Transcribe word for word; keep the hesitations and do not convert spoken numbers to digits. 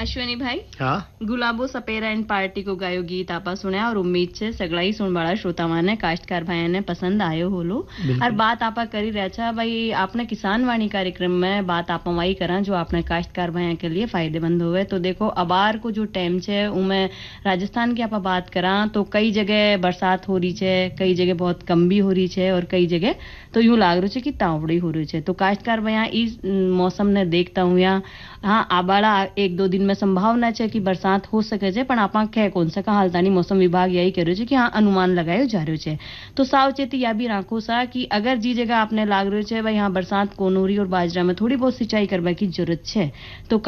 અશ્વિની ભાઈ હા ગુલાબો સપેરા and party કો ગાયો ગીત આપા सुनया और उम्मीद छे सगळाई सुनवाळा श्रोतामाने काश्तकार भाईने पसंद आयो होलो और बात आपा करी रहा छा भाई आपने किसान वाणी कार्यक्रम में बात आपा वाई करा जो आपने काश्तकार भाई के लिए फायदेमंद होवे। तो देखो अबार को जो टाइम छे उमे राजस्थान की आपा बात करा तो कई जगह बरसात हो रही छे, कई जगह बहुत कम भी हो रही छे और कई जगह तो यूं लाग रही छे कि तावड़ी हो रही छे। तो काश्तकार भाई इस मौसम ने देखता हूं या हाँ आबाड़ा एक दो दिन में संभावना है कि बरसात हो सके छे पण आपा कह कोन सका हालतानी मौसम विभाग यही कह रह्यो छे कि हाँ अनुमान लगायो जा रह्यो छे। तो सावचेती या भी राखो सा कि अगर जी जगह आपने लाग रह्यो छे भाई हाँ बरसात कोन हो रही और बाजरा में थोड़ी बहुत सिंचाई करवा की जरूरत छे तो